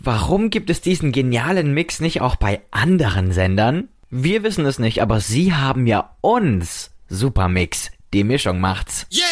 warum gibt es diesen genialen Mix nicht auch bei anderen Sendern? Wir wissen es nicht, aber sie haben ja uns. Supermix. Die Mischung macht's.